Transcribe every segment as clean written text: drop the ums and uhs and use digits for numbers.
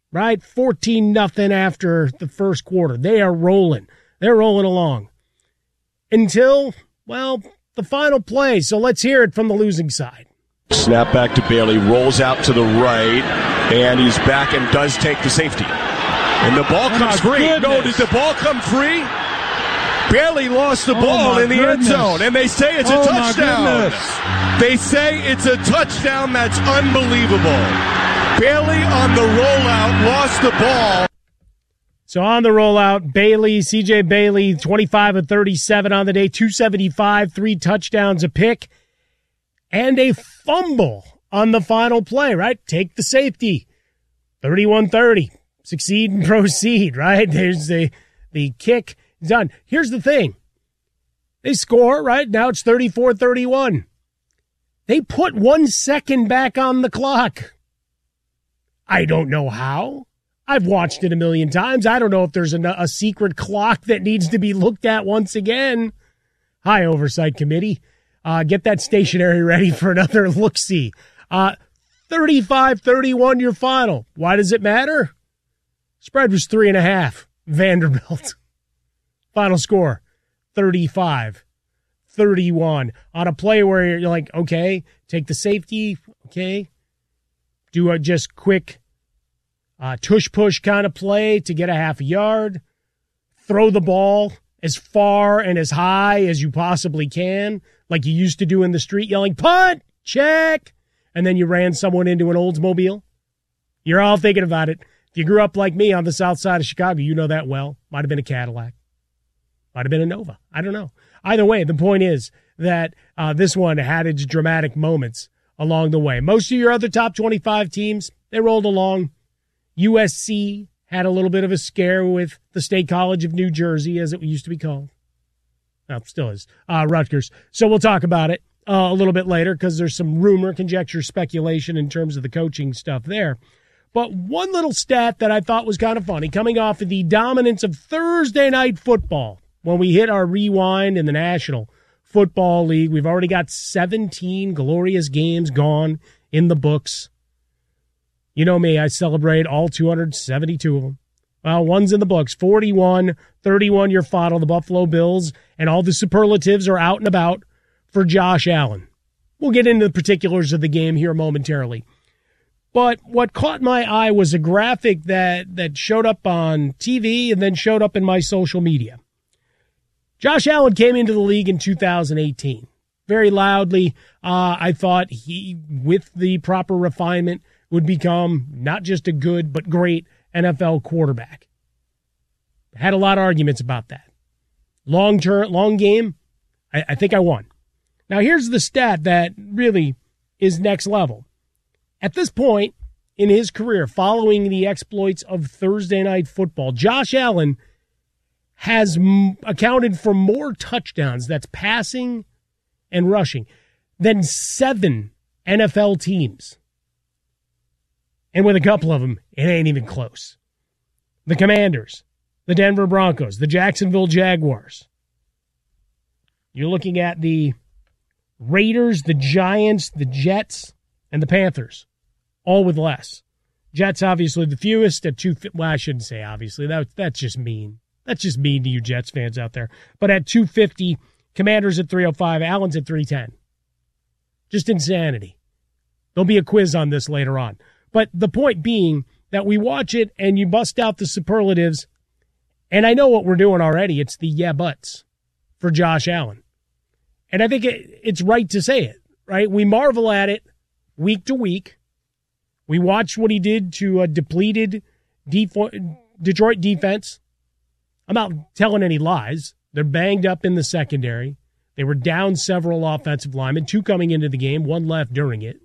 right? 14-0 after the first quarter. They are rolling. They're rolling along. Until, well, the final play. So let's hear it from the losing side. Snap back to Bailey, rolls out to the right, and he's back and does take the safety. And the ball comes free. Goodness. No, did the ball come free? Bailey lost the ball in the end zone, and they say it's a touchdown. They say it's a touchdown. That's unbelievable. Bailey on the rollout lost the ball. So on the rollout, Bailey, C.J. Bailey, 25 of 37 on the day, 275, 3 touchdowns, a pick, and a fumble on the final play, right? Take the safety, 31-30, succeed and proceed, right? There's the kick done. Here's the thing. They score, right? Now it's 34-31. They put 1 second back on the clock. I don't know how. I've watched it a million times. I don't know if there's a secret clock that needs to be looked at once again. Hi, Oversight Committee. Get that stationery ready for another look-see. 35-31 your final. Why does it matter? Spread was 3.5. Vanderbilt. Final score, 35-31. On a play where you're like, okay, take the safety, okay. Do a just quick tush-push kind of play to get a half a yard. Throw the ball as far and as high as you possibly can, like you used to do in the street, yelling, punt, check, and then you ran someone into an Oldsmobile. You're all thinking about it. If you grew up like me on the south side of Chicago, you know that well. Might have been a Cadillac. Might have been a Nova. I don't know. Either way, the point is that this one had its dramatic moments along the way. Most of your other top 25 teams, they rolled along. USC had a little bit of a scare with the State College of New Jersey, as it used to be called. Well, still is. Rutgers. So we'll talk about it a little bit later because there's some rumor, conjecture, speculation in terms of the coaching stuff there. But one little stat that I thought was kind of funny, coming off of the dominance of Thursday night football, when we hit our rewind in the National Football League, we've already got 17 glorious games gone in the books. You know me, I celebrate all 272 of them. Well, one's in the books. 41-31 your final. The Buffalo Bills and all the superlatives are out and about for Josh Allen. We'll get into the particulars of the game here momentarily. But what caught my eye was a graphic that showed up on TV and then showed up in my social media. Josh Allen came into the league in 2018. Very loudly, I thought he, with the proper refinement, would become not just a good but great NFL quarterback. Had a lot of arguments about that. Long game, I think I won. Now here's the stat that really is next level. At this point in his career, following the exploits of Thursday Night Football, Josh Allen has accounted for more touchdowns, that's passing and rushing, than 7 NFL teams. And with a couple of them, it ain't even close. The Commanders, the Denver Broncos, the Jacksonville Jaguars. You're looking at the Raiders, the Giants, the Jets, and the Panthers, all with less. Jets, obviously, the fewest at 250. Well, I shouldn't say obviously. That's just mean. That's just mean to you Jets fans out there. But at 250, Commanders at 305, Allen's at 310. Just insanity. There'll be a quiz on this later on. But the point being that we watch it and you bust out the superlatives, and I know what we're doing already. It's the yeah buts for Josh Allen. And I think it's right to say it, right? We marvel at it week to week. We watched what he did to a depleted Detroit defense. I'm not telling any lies. They're banged up in the secondary. They were down several offensive linemen, 2 coming into the game, 1 left during it.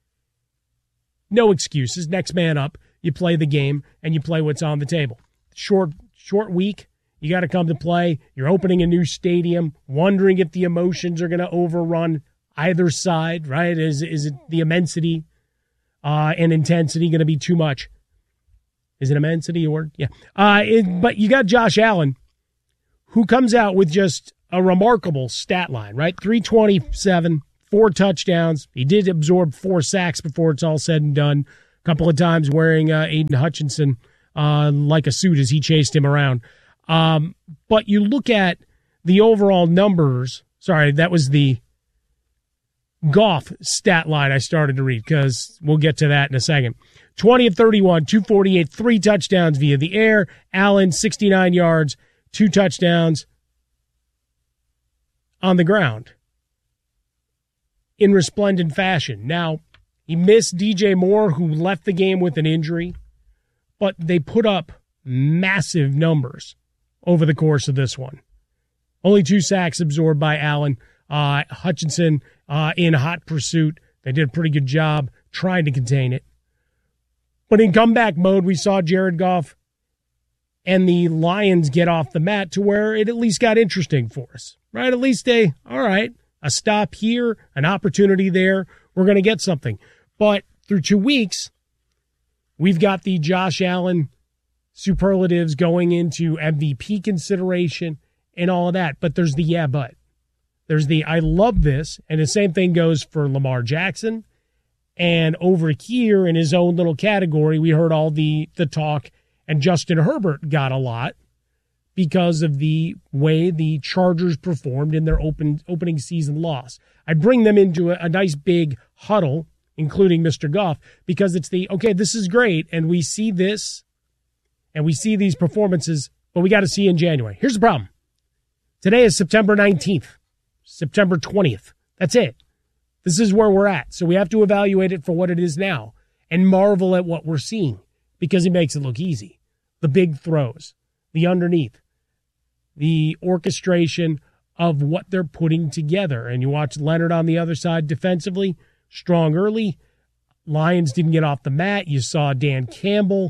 No excuses. Next man up. You play the game, and you play what's on the table. Short week. You got to come to play. You're opening a new stadium, wondering if the emotions are going to overrun either side, right? Is it the immensity and intensity going to be too much? Is it immensity a word? Yeah. But you got Josh Allen, who comes out with just a remarkable stat line, right? 327, 4 touchdowns. He did absorb 4 sacks before it's all said and done. couple of times wearing Aiden Hutchinson like a suit as he chased him around. But you look at the overall numbers. Sorry, that was the Goff stat line I started to read, because we'll get to that in a second. 20 of 31, 248, 3 touchdowns via the air. Allen, 69 yards, 2 touchdowns on the ground in resplendent fashion. Now, he missed DJ Moore, who left the game with an injury, but they put up massive numbers over the course of this one. Only 2 sacks absorbed by Allen. Hutchinson in hot pursuit. They did a pretty good job trying to contain it. But in comeback mode, we saw Jared Goff and the Lions get off the mat to where it at least got interesting for us, right? At least a stop here, an opportunity there. We're going to get something. But through 2 weeks, we've got the Josh Allen superlatives going into MVP consideration and all of that. But there's the yeah, but. There's the I love this, and the same thing goes for Lamar Jackson. And over here in his own little category, we heard all the talk, and Justin Herbert got a lot because of the way the Chargers performed in their opening season loss. I bring them into a nice big huddle, including Mr. Goff, because it's this is great, and we see this, and we see these performances, but we got to see in January. Here's the problem. Today is September 19th. September 20th. That's it. This is where we're at. So we have to evaluate it for what it is now and marvel at what we're seeing, because it makes it look easy. The big throws, the underneath, the orchestration of what they're putting together. And you watch Leonard on the other side defensively, strong early. Lions didn't get off the mat. You saw Dan Campbell.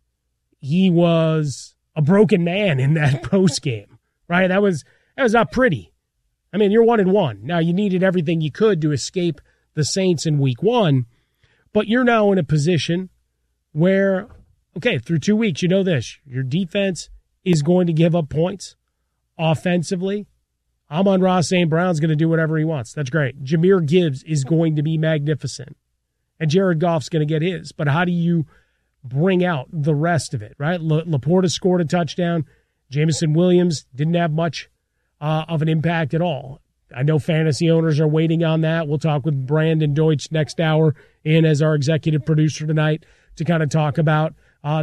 He was a broken man in that post game, right? That was not pretty. I mean, you're 1-1. Now, you needed everything you could to escape the Saints in week 1, but you're now in a position where, through 2 weeks, you know this. Your defense is going to give up points offensively. Amon-Ra St. Brown's going to do whatever he wants. That's great. Jahmyr Gibbs is going to be magnificent. And Jared Goff's going to get his. But how do you bring out the rest of it, right? Laporta scored a touchdown. Jameson Williams didn't have much of an impact at all. I know fantasy owners are waiting on that. We'll talk with Brandon Deutsch next hour in as our executive producer tonight to kind of talk about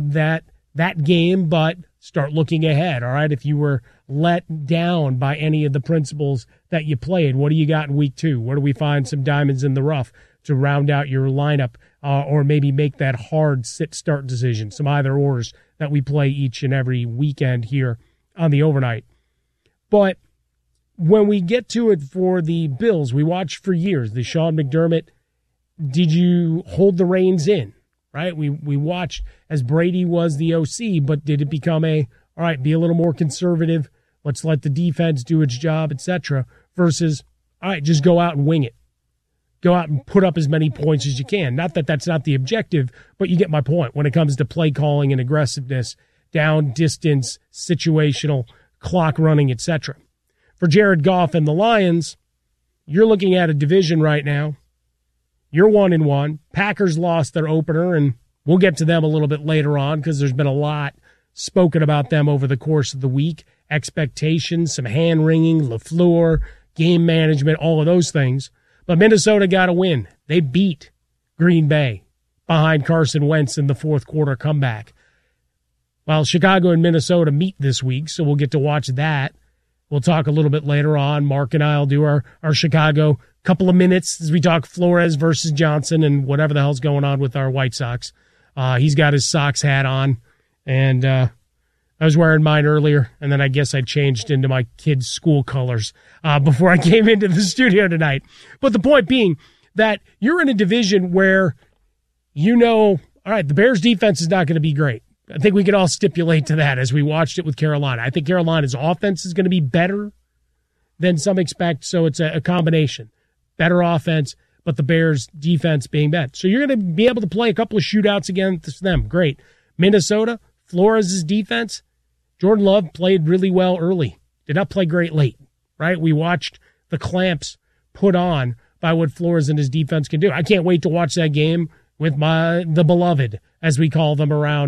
that game, but start looking ahead, all right? If you were let down by any of the principles that you played, what do you got in week 2? Where do we find some diamonds in the rough to round out your lineup or maybe make that hard sit-start decision, some either-ors that we play each and every weekend here on the overnight. But when we get to it for the Bills, we watched for years the Sean McDermott, did you hold the reins in, right? We watched as Brady was the OC, but did it become be a little more conservative, let's let the defense do its job, etc., versus, just go out and wing it. Go out and put up as many points as you can. Not that that's not the objective, but you get my point when it comes to play calling and aggressiveness, down, distance, situational, clock running, etc. For Jared Goff and the Lions, you're looking at a division right now. You're 1-1. Packers lost their opener, and we'll get to them a little bit later on because there's been a lot spoken about them over the course of the week. Expectations, some hand-wringing, LaFleur, game management, all of those things. But Minnesota got a win. They beat Green Bay behind Carson Wentz in the fourth quarter comeback. Well, Chicago and Minnesota meet this week, so we'll get to watch that. We'll talk a little bit later on. Mark and I will do our Chicago couple of minutes as we talk Flores versus Johnson and whatever the hell's going on with our White Sox. He's got his Sox hat on, and I was wearing mine earlier, and then I guess I changed into my kids' school colors before I came into the studio tonight. But the point being that you're in a division where all right, the Bears' defense is not going to be great. I think we can all stipulate to that as we watched it with Carolina. I think Carolina's offense is going to be better than some expect, so it's a combination. Better offense, but the Bears' defense being bad. So you're going to be able to play a couple of shootouts against them. Great. Minnesota, Flores' defense, Jordan Love played really well early. Did not play great late, right? We watched the clamps put on by what Flores and his defense can do. I can't wait to watch that game with the beloved, as we call them around